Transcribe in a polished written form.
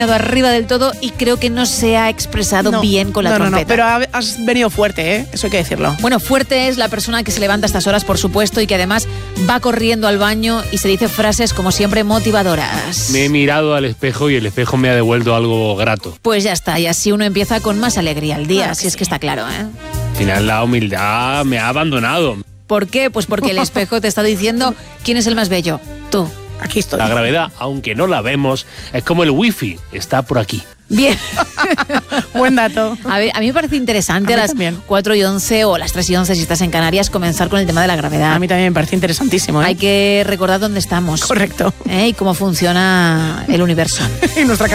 arriba del todo y creo que no se ha expresado bien con la trompeta. No, pero has venido fuerte, ¿eh? Eso hay que decirlo. Bueno, fuerte es la persona que se levanta a estas horas, por supuesto, y que además va corriendo al baño y se dice frases, como siempre, motivadoras. Me he mirado al espejo y el espejo me ha devuelto algo grato. Pues ya está, y así uno empieza con más alegría el día, si es que está claro, ¿eh? Al final la humildad me ha abandonado. ¿Por qué? Pues porque el espejo te está diciendo quién es el más bello. Tú. Aquí estoy. La gravedad, aunque no la vemos, es como el wifi, está por aquí. Bien. Buen dato. A ver, a mí me parece interesante a las 4:11 o las 3:11 si estás en Canarias comenzar con el tema de la gravedad. A mí también me parece interesantísimo, ¿eh? Hay que recordar dónde estamos. Correcto. Y cómo funciona el universo. Y nuestra